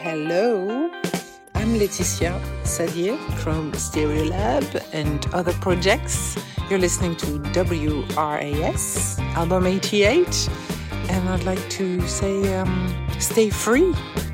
Hello, I'm Laetitia Sadir from Stereolab and other projects. You're listening to WRAS, Album 88, and I'd like to say stay free.